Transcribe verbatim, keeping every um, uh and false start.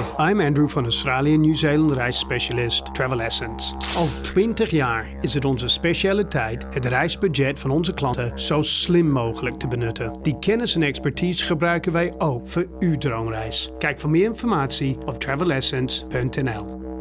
I'm Andrew van Australië en Nieuw-Zeeland reisspecialist Travel Essence. Al twintig jaar is het onze specialiteit het reisbudget van onze klanten zo slim mogelijk te benutten. Die kennis en expertise gebruiken wij ook voor uw droomreis. Kijk voor meer informatie op travel essence punt n l.